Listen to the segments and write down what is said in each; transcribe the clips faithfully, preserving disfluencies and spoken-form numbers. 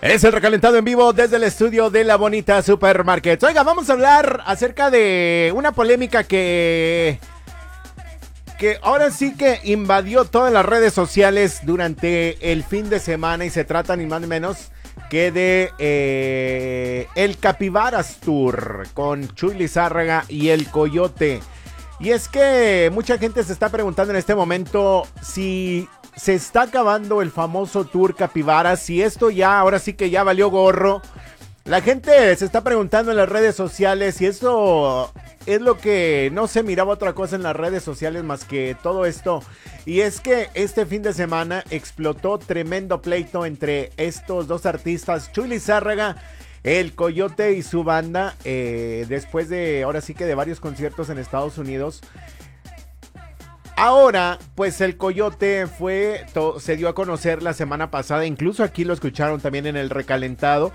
Es el recalentado en vivo desde el estudio de La Bonita Supermarket. Oiga, vamos a hablar acerca de una polémica que... que ahora sí que invadió todas las redes sociales durante el fin de semana y se trata ni más ni menos que de eh, el Capibaras Tour con Chuy Lizárraga y el Coyote. Y es que mucha gente se está preguntando en este momento si se está acabando el famoso Tour Capibaras, si esto ya, ahora sí que ya valió gorro. La gente se está preguntando en las redes sociales si eso es lo que no se miraba otra cosa en las redes sociales más que todo esto. Y es que este fin de semana explotó tremendo pleito entre estos dos artistas, Chuy Lizárraga, el Coyote y su banda, eh, después de, ahora sí que de varios conciertos en Estados Unidos. Ahora, pues el Coyote fue, to, se dio a conocer la semana pasada, incluso aquí lo escucharon también en el recalentado,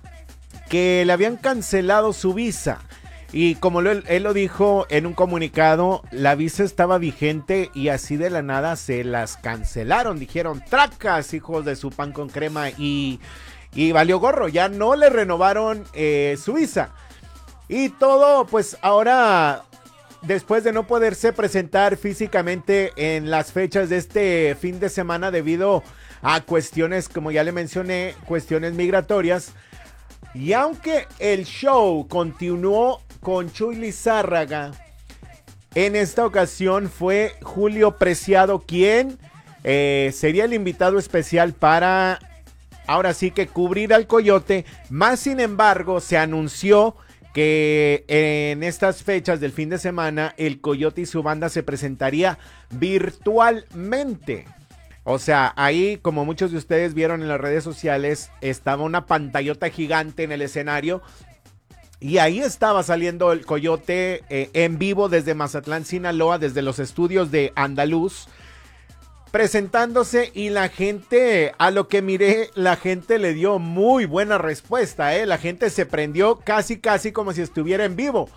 que le habían cancelado su visa. Y como lo, él lo dijo en un comunicado, la visa estaba vigente y así de la nada se las cancelaron. Dijeron, tracas, hijos de su pan con crema, y, y valió gorro, ya no le renovaron eh, su visa. Y todo, pues ahora, después de no poderse presentar físicamente en las fechas de este fin de semana debido a cuestiones, como ya le mencioné, cuestiones migratorias. Y aunque el show continuó con Chuy Lizárraga, en esta ocasión fue Julio Preciado quien eh, sería el invitado especial para, ahora sí que cubrir al Coyote. Más sin embargo, se anunció que en estas fechas del fin de semana el Coyote y su banda se presentaría virtualmente. O sea, ahí, como muchos de ustedes vieron en las redes sociales, estaba una pantallota gigante en el escenario y ahí estaba saliendo el Coyote eh, en vivo desde Mazatlán, Sinaloa, desde los estudios de Andaluz, presentándose, y la gente, a lo que miré, la gente le dio muy buena respuesta, ¿eh? La gente se prendió casi casi como si estuviera en vivo.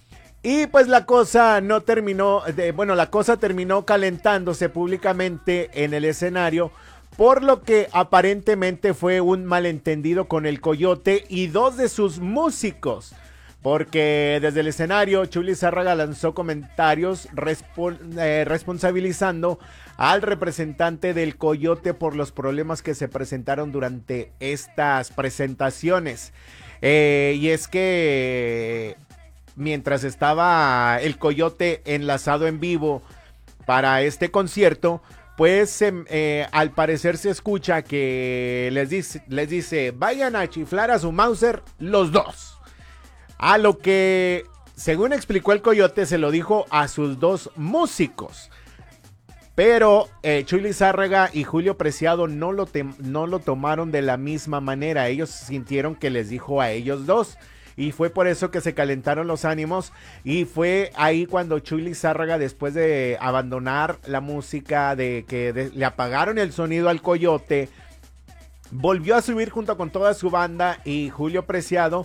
Y pues la cosa no terminó, de, bueno, la cosa terminó calentándose públicamente en el escenario, por lo que aparentemente fue un malentendido con el Coyote y dos de sus músicos. Porque desde el escenario, Chuy Lizárraga lanzó comentarios respo- eh, responsabilizando al representante del Coyote por los problemas que se presentaron durante estas presentaciones. Eh, y es que mientras estaba el Coyote enlazado en vivo para este concierto, pues eh, eh, al parecer se escucha que les dice, les dice, vayan a chiflar a su Mauser los dos. A lo que, según explicó el Coyote, se lo dijo a sus dos músicos. Pero eh, Chuy Lizárraga y Julio Preciado no lo, te- no lo tomaron de la misma manera. Ellos sintieron que les dijo a ellos dos. Y fue por eso que se calentaron los ánimos. Y fue ahí cuando Chuy Lizárraga, después de abandonar la música, de que de, le apagaron el sonido al Coyote, volvió a subir junto con toda su banda y Julio Preciado,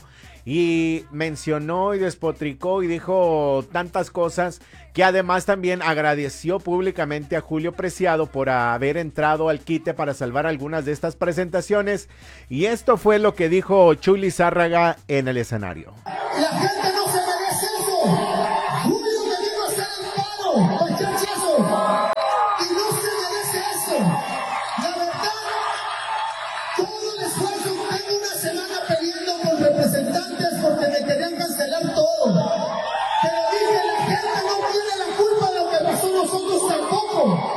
y mencionó y despotricó y dijo tantas cosas, que además también agradeció públicamente a Julio Preciado por haber entrado al quite para salvar algunas de estas presentaciones. Y esto fue lo que dijo Chuy Lizárraga en el escenario. La gente no se merece eso. Julio me vino a hacer el paro, muchachos, y no se merece eso. La verdad, todo el esfuerzo, tengo una semana peleando con representantes porque me querían cancelar todo. Pero dije, la gente no tiene la culpa de lo que pasó, nosotros tampoco.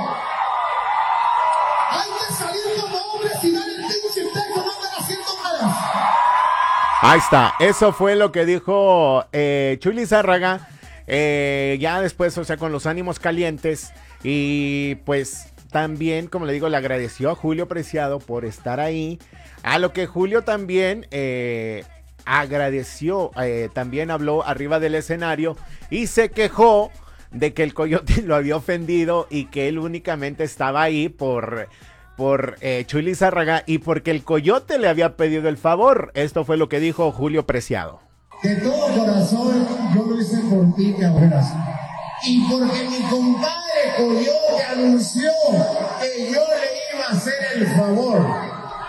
Hay que salir como hombres y dar el pinche pecho, no andar haciendo malas. Ahí está, eso fue lo que dijo eh, Chuy Lizárraga, eh, ya después, o sea, con los ánimos calientes. Y pues también, como le digo, le agradeció a Julio Preciado por estar ahí. A lo que Julio también eh, agradeció, eh, también habló arriba del escenario y se quejó de que el Coyote lo había ofendido y que él únicamente estaba ahí por... por eh, Chuy Lizárraga y porque el Coyote le había pedido el favor. Esto fue lo que dijo Julio Preciado. De todo corazón, yo lo hice por ti, cabras. Y porque mi compadre Coyote anunció que yo le iba a hacer el favor.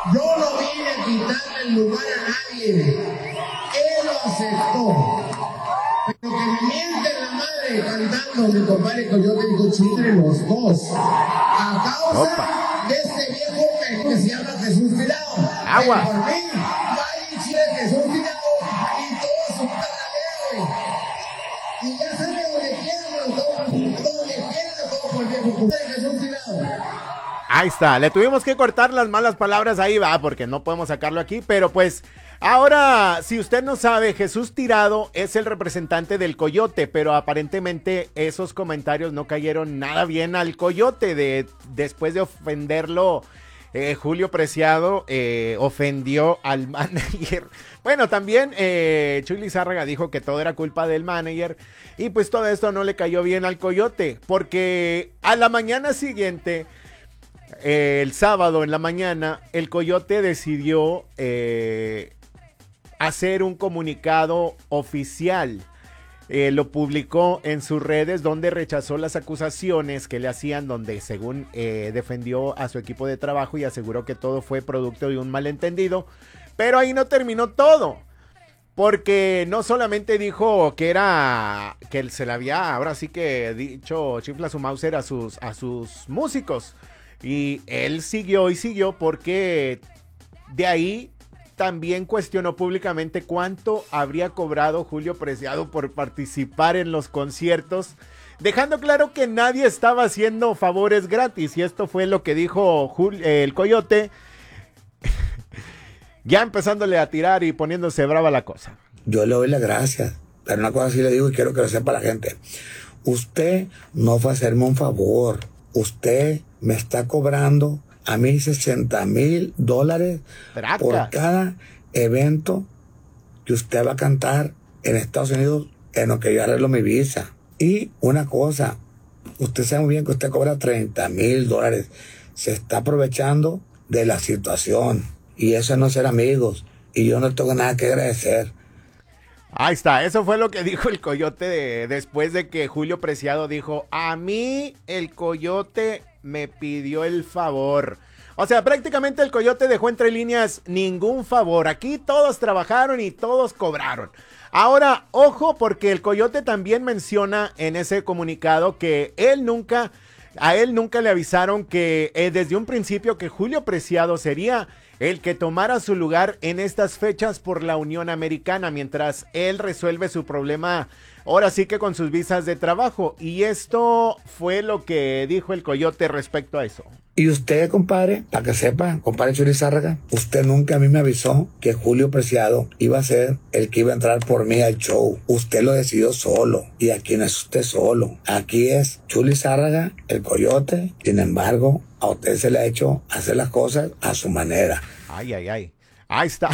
Yo no vine a quitarle el lugar a nadie. Él lo aceptó. Pero que me mienten la madre cantando mi compadre Coyote y Cochile los dos. A causa Opa. de este viejo que, que se llama Jesús Tirado. Agua. Que por mí, vaya Chile Jesús Tirado y todo su taladero. Y ya sabe donde quieran, donde quieran, todo por el viejo compadre Jesús Tirado. Ahí está, le tuvimos que cortar las malas palabras, ahí va, porque no podemos sacarlo aquí, pero pues ahora, si usted no sabe, Jesús Tirado es el representante del Coyote, pero aparentemente esos comentarios no cayeron nada bien al Coyote, de, después de ofenderlo, eh, Julio Preciado eh, ofendió al manager. Bueno, también eh, Chuy Lizárraga dijo que todo era culpa del manager, y pues todo esto no le cayó bien al Coyote, porque a la mañana siguiente... Eh, el sábado en la mañana, el Coyote decidió eh, hacer un comunicado oficial. Eh, lo publicó en sus redes donde rechazó las acusaciones que le hacían, donde según eh, defendió a su equipo de trabajo y aseguró que todo fue producto de un malentendido. Pero ahí no terminó todo. Porque no solamente dijo que era, que se le había, ahora sí que dicho chifla su Mauser a sus, a sus músicos. Y él siguió y siguió porque de ahí también cuestionó públicamente cuánto habría cobrado Julio Preciado por participar en los conciertos, dejando claro que nadie estaba haciendo favores gratis. Y esto fue lo que dijo Jul- eh, el Coyote, ya empezándole a tirar y poniéndose brava la cosa. Yo le doy las gracias, pero una cosa sí le digo y quiero que lo sepa la gente. Usted no fue a hacerme un favor. Usted me está cobrando a mí sesenta mil dólares por cada evento que usted va a cantar en Estados Unidos en lo que yo arreglo mi visa. Y una cosa, usted sabe muy bien que usted cobra treinta mil dólares. Se está aprovechando de la situación. Y eso no es ser amigos. Y yo no tengo nada que agradecer. Ahí está, eso fue lo que dijo el Coyote de, después de que Julio Preciado dijo, a mí el Coyote me pidió el favor. O sea, prácticamente el Coyote dejó entre líneas ningún favor. Aquí todos trabajaron y todos cobraron. Ahora, ojo, porque el Coyote también menciona en ese comunicado que él nunca, a él nunca le avisaron que eh, desde un principio que Julio Preciado sería el que tomara su lugar en estas fechas por la Unión Americana, mientras él resuelve su problema, ahora sí que con sus visas de trabajo. Y esto fue lo que dijo el Coyote respecto a eso. Y usted, compadre, para que sepa, compadre Chuy Lizárraga, usted nunca a mí me avisó que Julio Preciado iba a ser el que iba a entrar por mí al show. Usted lo decidió solo. Y aquí no es usted solo. Aquí es Chuy Lizárraga, el Coyote. Sin embargo, a usted se le ha hecho hacer las cosas a su manera. Ay, ay, ay. Ahí está.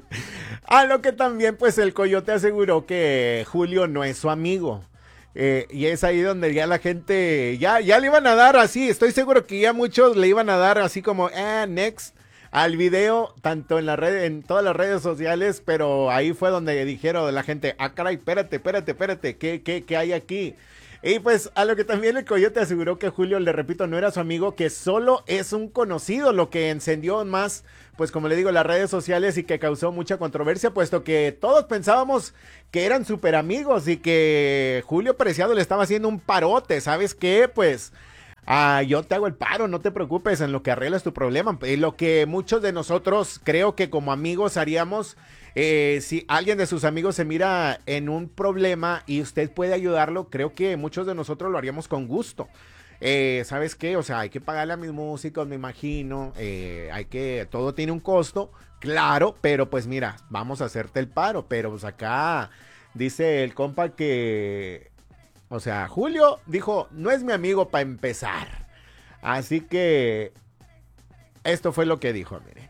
A lo que también, pues, el Coyote aseguró que Julio no es su amigo. Eh, y es ahí donde ya la gente, ya, ya le iban a dar así, estoy seguro que ya muchos le iban a dar así como, eh, next, al video, tanto en la red, en todas las redes sociales, pero ahí fue donde dijeron de la gente, ah, caray, espérate, espérate, espérate, ¿qué, qué, qué hay aquí? Y pues a lo que también el Coyote aseguró que Julio, le repito, no era su amigo, que solo es un conocido, lo que encendió más, pues como le digo, las redes sociales y que causó mucha controversia, puesto que todos pensábamos que eran súper amigos y que Julio Preciado le estaba haciendo un parote, ¿sabes qué? Pues ah, yo te hago el paro, no te preocupes en lo que arreglas tu problema. Y lo que muchos de nosotros creo que como amigos haríamos, eh, si alguien de sus amigos se mira en un problema y usted puede ayudarlo, creo que muchos de nosotros lo haríamos con gusto. Eh, ¿Sabes qué? O sea, hay que pagarle a mis músicos, me imagino, eh, hay que, todo tiene un costo, claro, pero pues mira, vamos a hacerte el paro, pero pues acá dice el compa que, o sea, Julio dijo, no es mi amigo para empezar, así que esto fue lo que dijo, miren.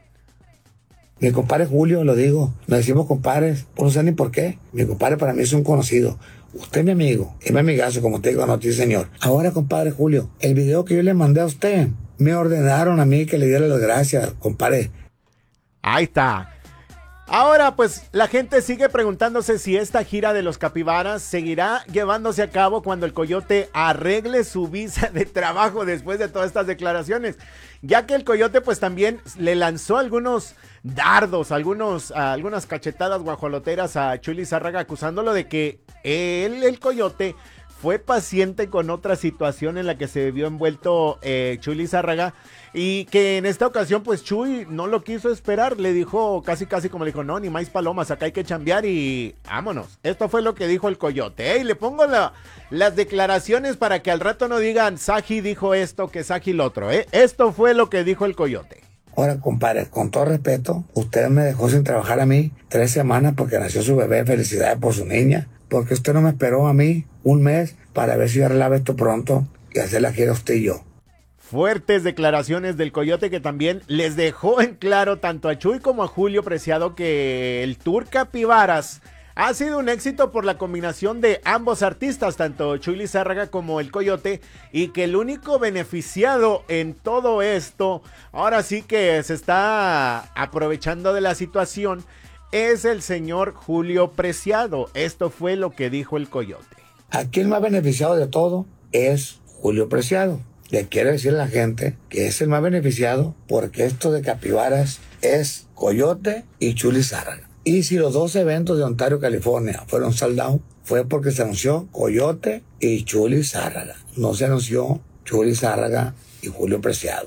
Mi compadre Julio, lo digo, nos decimos compadres, no sé ni por qué, mi compadre para mí es un conocido. Usted es mi amigo, es mi amigazo, como usted conoce, señor. Ahora, compadre Julio, el video que yo le mandé a usted, me ordenaron a mí que le diera las gracias, compadre. Ahí está. Ahora, pues, la gente sigue preguntándose si esta gira de los capibaras seguirá llevándose a cabo cuando el Coyote arregle su visa de trabajo después de todas estas declaraciones, ya que el Coyote pues también le lanzó algunos dardos, algunos, algunas cachetadas guajoloteras a Chuy Lizárraga, acusándolo de que él, el Coyote, fue paciente con otra situación en la que se vio envuelto eh, Chuy Lizárraga, y que en esta ocasión pues Chuy no lo quiso esperar, le dijo casi casi como le dijo, no, ni más palomas, acá hay que chambear y vámonos. Esto fue lo que dijo el Coyote, ¿eh? Y le pongo la, las declaraciones para que al rato no digan Saji dijo esto, que Saji lo otro, ¿eh? Esto fue lo que dijo el Coyote. Ahora, compadre, con todo respeto, usted me dejó sin trabajar a mí tres semanas porque nació su bebé, felicidades por su niña, porque usted no me esperó a mí un mes para ver si yo arreglaba esto pronto y hacer la gira usted y yo. Fuertes declaraciones del Coyote, que también les dejó en claro tanto a Chuy como a Julio Preciado que el Tour Capibaras ha sido un éxito por la combinación de ambos artistas, tanto Chuy Lizárraga como el Coyote, y que el único beneficiado en todo esto, ahora sí que se está aprovechando de la situación, es el señor Julio Preciado. Esto fue lo que dijo el Coyote. Aquí el más beneficiado de todo es Julio Preciado. Le quiero decir a la gente que es el más beneficiado porque esto de capibaras es Coyote y Chuy Lizárraga. Y si los dos eventos de Ontario, California fueron sold out, fue porque se anunció Coyote y Chuy Lizárraga. No se anunció Chuy Lizárraga y Julio Preciado.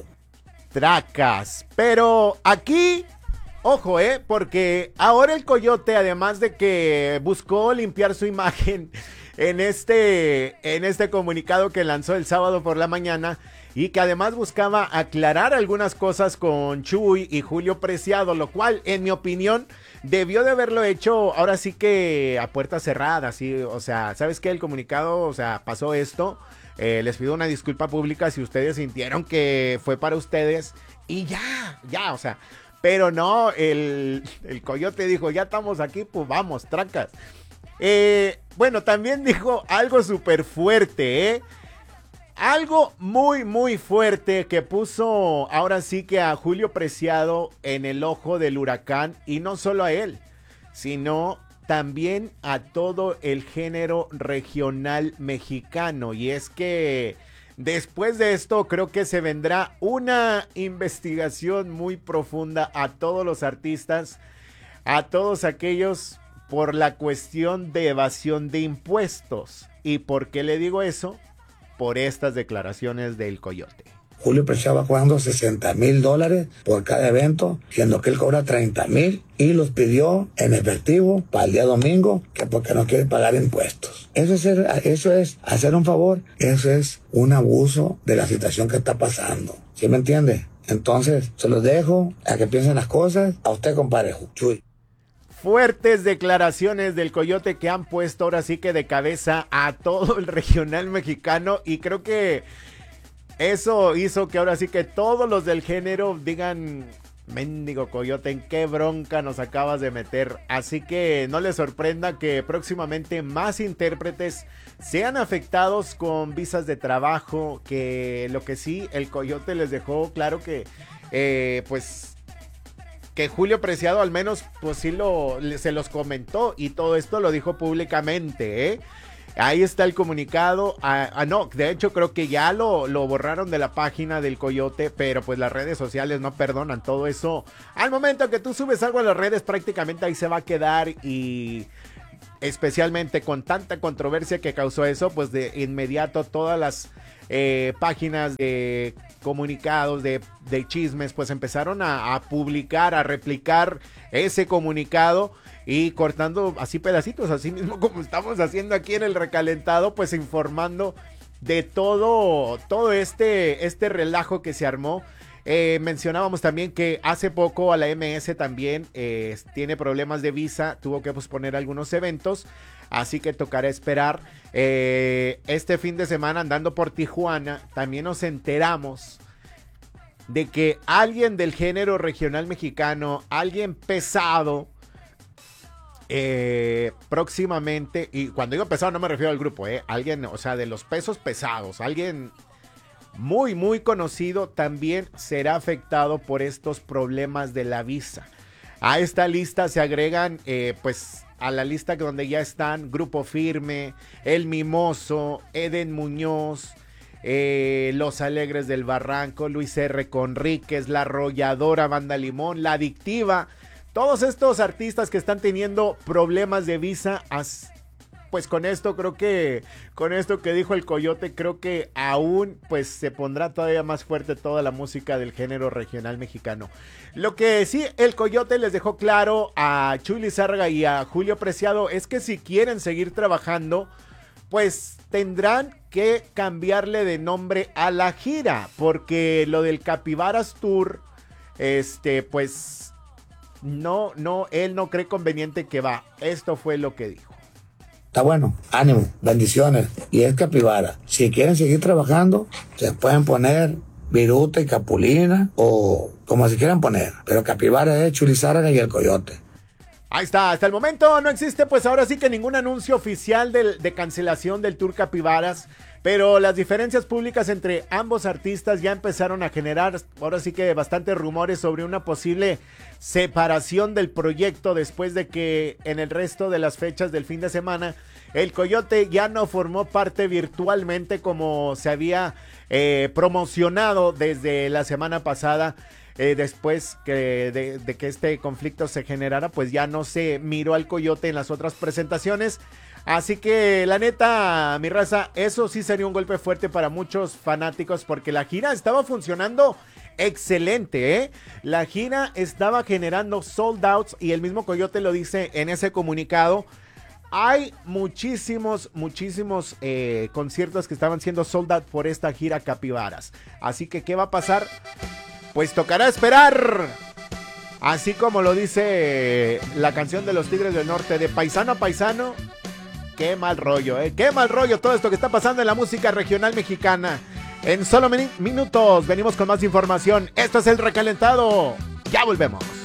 Tracas. Pero aquí, ojo, eh, porque ahora el Coyote, además de que buscó limpiar su imagen en este, en este comunicado que lanzó el sábado por la mañana, y que además buscaba aclarar algunas cosas con Chuy y Julio Preciado, lo cual, en mi opinión, debió de haberlo hecho ahora sí que a puertas cerradas, ¿sí? O sea, ¿sabes qué? El comunicado, o sea, pasó esto, eh, les pido una disculpa pública si ustedes sintieron que fue para ustedes, y ya, ya, o sea, pero no, el, el Coyote dijo, ya estamos aquí, pues vamos, tracas. Eh, bueno, también dijo algo súper fuerte, ¿eh? Algo muy, muy fuerte que puso ahora sí que a Julio Preciado en el ojo del huracán, y no solo a él, sino también a todo el género regional mexicano. Y es que después de esto creo que se vendrá una investigación muy profunda a todos los artistas, a todos aquellos por la cuestión de evasión de impuestos. ¿Y por qué le digo eso? Por estas declaraciones del Coyote. Julio Preciado va cobrando sesenta mil dólares por cada evento, siendo que él cobra treinta mil y los pidió en efectivo para el día domingo, que porque no quiere pagar impuestos. Eso es, eso es hacer un favor, eso es un abuso de la situación que está pasando. ¿Sí me entiende? Entonces, se los dejo a que piensen las cosas. A usted, compadre Chuy. Fuertes declaraciones del Coyote que han puesto ahora sí que de cabeza a todo el regional mexicano, y creo que eso hizo que ahora sí que todos los del género digan, mendigo Coyote, ¿en qué bronca nos acabas de meter? Así que no les sorprenda que próximamente más intérpretes sean afectados con visas de trabajo, que lo que sí, el Coyote les dejó claro que eh, pues que Julio Preciado al menos pues sí lo, se los comentó, y todo esto lo dijo públicamente, ¿eh? Ahí está el comunicado. Ah, ah, no, de hecho creo que ya lo, lo borraron de la página del Coyote, pero pues las redes sociales no perdonan todo eso. Al momento que tú subes algo a las redes, prácticamente ahí se va a quedar, y especialmente con tanta controversia que causó eso, pues de inmediato todas las eh, páginas de comunicados, de, de chismes, pues empezaron a, a publicar, a replicar ese comunicado, y cortando así pedacitos, así mismo como estamos haciendo aquí en el recalentado, pues informando de todo, todo este, este relajo que se armó. Eh, mencionábamos también que hace poco a la M S también eh, tiene problemas de visa, tuvo que posponer algunos eventos, así que tocará esperar. Eh, este fin de semana, andando por Tijuana, también nos enteramos de que alguien del género regional mexicano, alguien pesado, eh, próximamente, y cuando digo pesado no me refiero al grupo, eh, alguien, o sea, de los pesos pesados, alguien muy, muy conocido, también será afectado por estos problemas de la visa. A esta lista se agregan, eh, pues, a la lista donde ya están Grupo Firme, El Mimoso, Eden Muñoz, eh, Los Alegres del Barranco, Luis R. Conríquez, La Arrolladora, Banda Limón, La Adictiva. Todos estos artistas que están teniendo problemas de visa, pues con esto creo que, con esto que dijo el Coyote, creo que aún pues se pondrá todavía más fuerte toda la música del género regional mexicano. Lo que sí el Coyote les dejó claro a Chuy Lizárraga y a Julio Preciado es que si quieren seguir trabajando, pues tendrán que cambiarle de nombre a la gira, porque lo del Capibaras Tour, este, pues... No, no, él no cree conveniente que va. Esto fue lo que dijo. Está bueno, ánimo, bendiciones. Y es Capibara. Si quieren seguir trabajando, se pueden poner Viruta y Capulina o como se quieran poner. Pero Capibara es Chuy Lizárraga y el Coyote. Ahí está, hasta el momento no existe pues ahora sí que ningún anuncio oficial de, de cancelación del Tour Capibaras, pero las diferencias públicas entre ambos artistas ya empezaron a generar ahora sí que bastantes rumores sobre una posible separación del proyecto después de que en el resto de las fechas del fin de semana el Coyote ya no formó parte virtualmente como se había eh, promocionado desde la semana pasada. Eh, después que de, de que este conflicto se generara, pues ya no se miró al Coyote en las otras presentaciones. Así que la neta, mi raza, eso sí sería un golpe fuerte para muchos fanáticos porque la gira estaba funcionando excelente, ¿eh? La gira estaba generando sold outs y el mismo Coyote lo dice en ese comunicado. Hay muchísimos, muchísimos eh, conciertos que estaban siendo sold out por esta gira Capibaras. Así que, ¿qué va a pasar? Pues tocará esperar. Así como lo dice la canción de los Tigres del Norte, de paisano a paisano. Qué mal rollo, eh. Qué mal rollo todo esto que está pasando en la música regional mexicana. En solo min- minutos venimos con más información. Esto es El Recalentado. Ya volvemos.